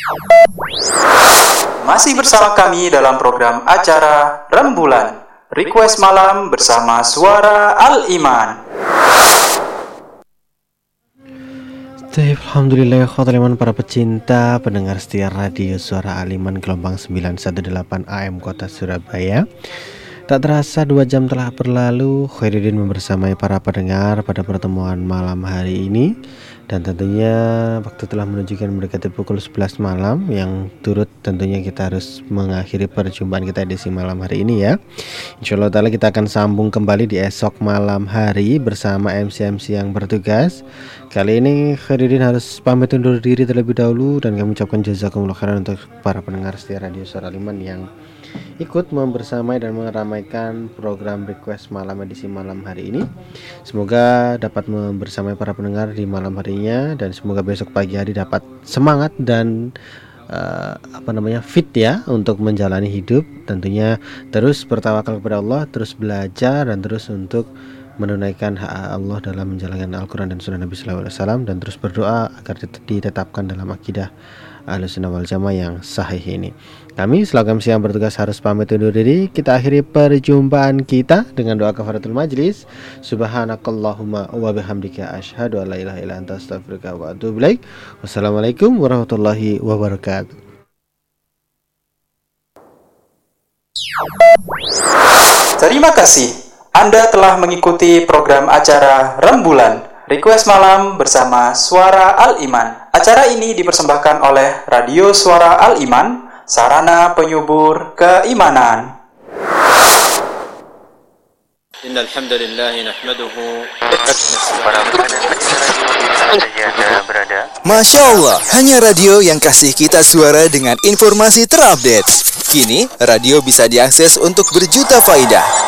Masih bersama kami dalam program acara Rembulan Request Malam bersama Suara Al-Iman. Alhamdulillah khotimah para pecinta pendengar setia radio Suara Al-Iman gelombang 918 AM Kota Surabaya. Tak terasa 2 jam telah berlalu, Khairuddin membersamai para pendengar pada pertemuan malam hari ini. Dan tentunya waktu telah menunjukkan mendekati pukul 11 malam, yang turut tentunya kita harus mengakhiri perjumpaan kita edisi malam hari ini ya. Insyaallah ta'ala kita akan sambung kembali di esok malam hari bersama MC-MC yang bertugas. Kali ini Khairuddin harus pamit undur diri terlebih dahulu, dan kami ucapkan jazakumullah khairan untuk para pendengar setia radio Suara Al-Iman yang ikut membersamai dan meramaikan program Request Malam edisi malam hari ini. Semoga dapat membersamai para pendengar di malam harinya, dan semoga besok pagi hari dapat semangat dan fit ya untuk menjalani hidup. Tentunya terus bertawakal kepada Allah, terus belajar, dan terus untuk menunaikan hak Allah dalam menjalankan Al-Quran dan Sunnah Nabi Sallallahu Alaihi Wasallam, dan terus berdoa agar ditetapkan dalam akidah Ahlussunnah wal Jamaah yang sahih ini. Kami selaku MC yang bertugas harus pamit undur diri. Kita akhiri perjumpaan kita dengan doa kafaratul majlis. Subhanakallahumma wa bihamdika asyhadu an la ilaha illa anta astaghfiruka wa atubu ilaik. Wassalamualaikum warahmatullahi wabarakatuh. Terima kasih. Anda telah mengikuti program acara Rembulan Request Malam bersama Suara Al-Iman. Acara ini dipersembahkan oleh Radio Suara Al-Iman, sarana penyubur keimanan. Innal hamdalillah nahmaduhu. Masya Allah, hanya radio yang kasih kita suara dengan informasi terupdate. Kini, radio bisa diakses untuk berjuta faedah.